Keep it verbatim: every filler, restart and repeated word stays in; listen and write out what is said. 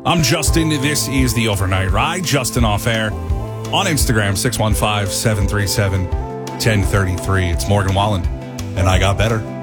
I'm Justin. This is the Overnight Ride. Justin Off Air on Instagram, six one five, seven three seven, one zero three three. It's Morgan Wallen, and I got better.